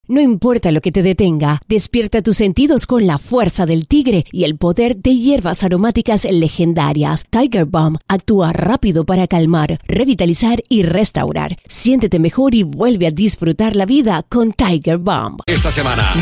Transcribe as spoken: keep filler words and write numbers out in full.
No importa lo que te detenga, despierta tus sentidos con la fuerza del tigre y el poder de hierbas aromáticas legendarias. Tiger Balm actúa rápido para calmar, revitalizar y restaurar. Siéntete mejor y vuelve a disfrutar la vida con Tiger Balm. Esta semana